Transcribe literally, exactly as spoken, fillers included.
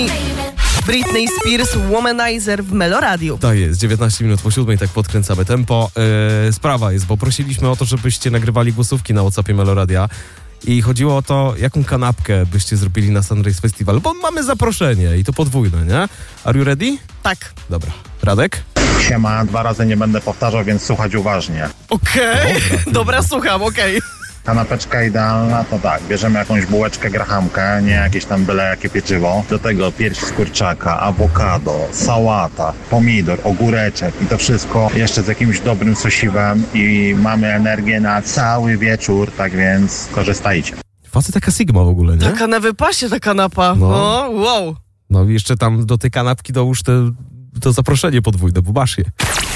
Britney Spears, Womanizer w Meloradiu. To jest, dziewiętnaście minut po siódmej, tak podkręcamy tempo. Yy, sprawa jest, bo prosiliśmy o to, żebyście nagrywali głosówki na WhatsAppie Meloradia i chodziło o to, jaką kanapkę byście zrobili na Sunrise Festival, bo mamy zaproszenie i to podwójne, nie? Are you ready? Tak. Dobra. Radek? Siema, dwa razy nie będę powtarzał, więc słuchać uważnie. Okej, okay. Dobra, słucham, okej. Okay. Kanapeczka idealna to tak, bierzemy jakąś bułeczkę grahamkę, nie jakieś tam byle jakie pieczywo. Do tego pierś z kurczaka, awokado, sałata, pomidor, ogóreczek i to wszystko jeszcze z jakimś dobrym sosiwem i mamy energię na cały wieczór, tak więc korzystajcie. Facet taka Sigma w ogóle, nie? Taka na wypasie ta kanapa. No. No, wow. No i jeszcze tam do tej kanapki dołóż te, to zaproszenie podwójne, bo masz je.